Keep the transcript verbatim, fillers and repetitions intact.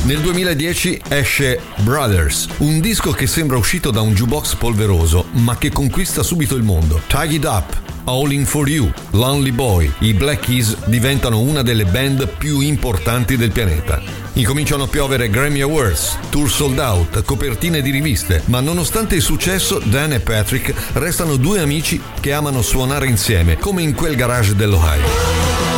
Nel duemiladieci esce Brothers, un disco che sembra uscito da un jukebox polveroso, ma che conquista subito il mondo. Tie It Up, All In For You, Lonely Boy, i Black Keys diventano una delle band più importanti del pianeta. Incominciano a piovere Grammy Awards, tour sold out, copertine di riviste, ma nonostante il successo, Dan e Patrick restano due amici che amano suonare insieme, come in quel garage dell'Ohio.